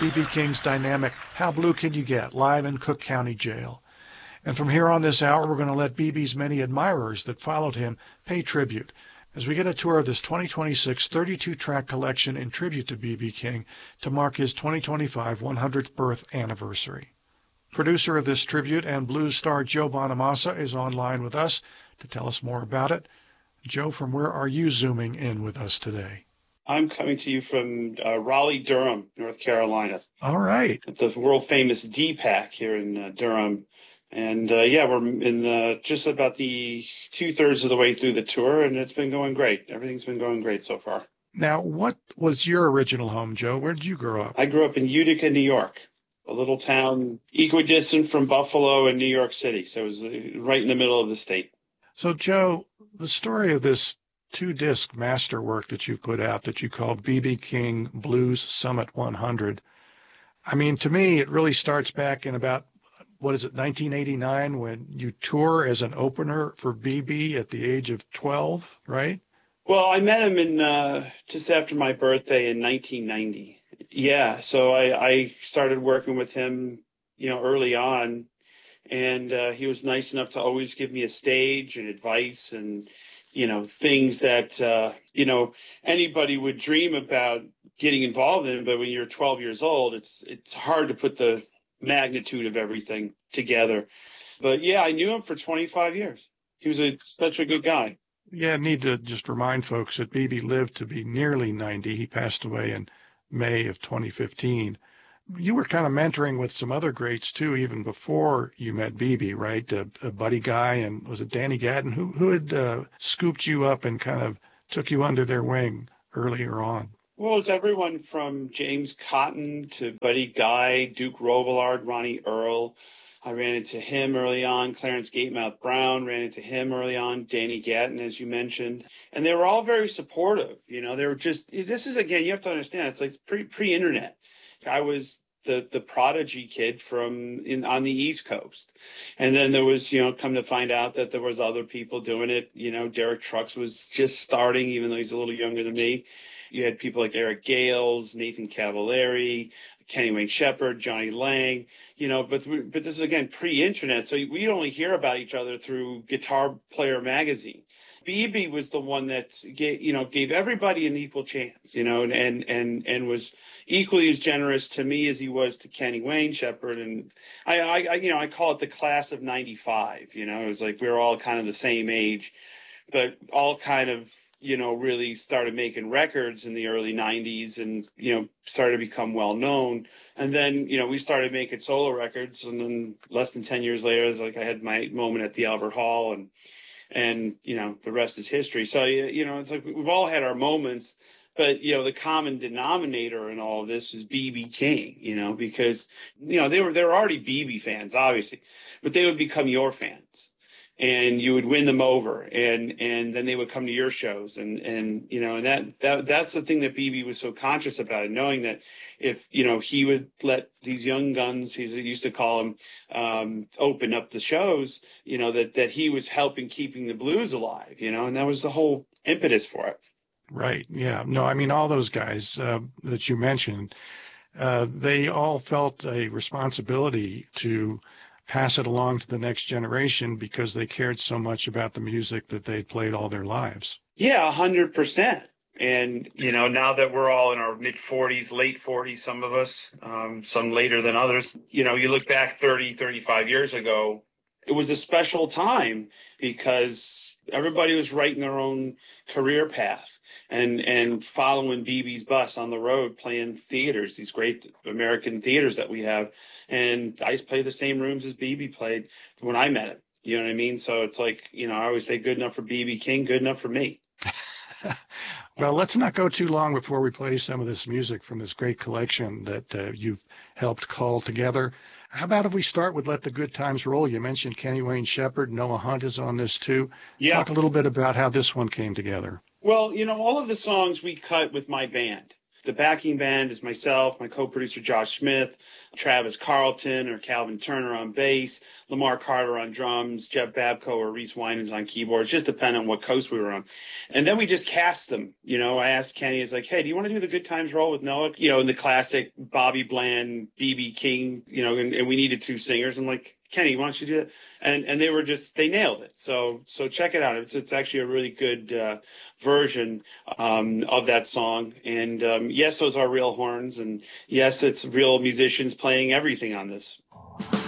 B.B. King's dynamic How Blue Can You Get, live in Cook County Jail. And from here on this hour, we're going to let B.B.'s many admirers that followed him pay tribute as we get a tour of this 2026 32-track collection in tribute to B.B. King to mark his 2025 100th birth anniversary. Producer of this tribute and blues star Joe Bonamassa is online with us to tell us more about it. Joe, from where are you zooming in with us today? I'm coming to you from Raleigh-Durham, North Carolina. All right. At the world-famous DPAC here in Durham. And, we're in just about the two-thirds of the way through the tour, and it's been going great. Everything's been going great so far. Now, what was your original home, Joe? Where did you grow up? I grew up in Utica, New York, a little town equidistant from Buffalo and New York City. So it was right in the middle of the state. So, Joe, the story of this two-disc masterwork that you put out that you called B.B. King Blues Summit 100, I mean, to me, it really starts back in about 1989 when you tour as an opener for B.B. at the age of 12, right? Well, I met him in just after my birthday in 1990. Yeah, so I started working with him, early on, and he was nice enough to always give me a stage and advice and, things that, anybody would dream about getting involved in, but when you're 12 years old, it's hard to put the magnitude of everything together. But yeah, I knew him for 25 years. He was such a good guy. Yeah, I need to just remind folks that B.B. lived to be nearly 90. He passed away in May of 2015. You were kind of mentoring with some other greats too, even before you met B.B., right? Buddy Guy, and was it Danny Gatton? Who had scooped you up and kind of took you under their wing earlier on? Well, it was everyone from James Cotton to Buddy Guy, Duke Robillard, Ronnie Earl. I ran into him early on. Clarence Gatemouth Brown, ran into him early on. Danny Gatton, as you mentioned. And they were all very supportive. They were just, this is, again, you have to understand, it's like pre-internet. I was the prodigy kid on the East Coast. And then there was, come to find out that there was other people doing it. Derek Trucks was just starting, even though he's a little younger than me. You had people like Eric Gales, Nathan Cavallari, Kenny Wayne Shepherd, Johnny Lang, but this is, again, pre-internet, so we only hear about each other through Guitar Player magazine. B.B. was the one that gave everybody an equal chance, and was equally as generous to me as he was to Kenny Wayne Shepherd. And I call it the class of 95, it was like we were all kind of the same age, but all kind of, really started making records in the early 90s and, started to become well known. And then, we started making solo records. And then less than 10 years later, it's like I had my moment at the Albert Hall and the rest is history. So, it's like we've all had our moments. But, the common denominator in all of this is B.B. King, because, they were already B.B. fans, obviously, but they would become your fans. And you would win them over, and then they would come to your shows, and that's the thing that B.B. was so conscious about, knowing that if he would let these young guns, he used to call them, open up the shows, that he was helping keeping the blues alive, and that was the whole impetus for it. Right. Yeah. No, I mean, all those guys that you mentioned, they all felt a responsibility to pass it along to the next generation because they cared so much about the music that they played all their lives. Yeah, 100%. And, now that we're all in our mid-40s, late 40s, some of us, some later than others, you look back 30, 35 years ago, it was a special time because everybody was writing their own career path and following B.B.'s bus on the road, playing theaters, these great American theaters that we have. And I played the same rooms as B.B. played when I met him. You know what I mean? So it's like, I always say good enough for B.B. King, good enough for me. Well, let's not go too long before we play some of this music from this great collection that you've helped call together. How about if we start with Let the Good Times Roll? You mentioned Kenny Wayne Shepherd. Noah Hunt is on this too. Yeah. Talk a little bit about how this one came together. Well, all of the songs we cut with my band. The backing band is myself, my co-producer Josh Smith, Travis Carlton or Calvin Turner on bass, Lamar Carter on drums, Jeff Babco or Reese Winans on keyboards, just depending on what coast we were on. And then we just cast them. I asked Kenny, it's like, hey, do you want to do the Good Times role with Noah? In the classic Bobby Bland, B.B. King, and we needed 2 singers. I'm like, Kenny, why don't you do it? And they nailed it. So check it out. It's actually a really good version of that song. And yes, those are real horns, and yes, it's real musicians playing everything on this.